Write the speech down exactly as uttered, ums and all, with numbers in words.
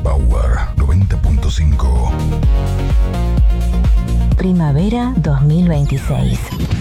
Power noventa punto cinco. Primavera dos mil veintiséis.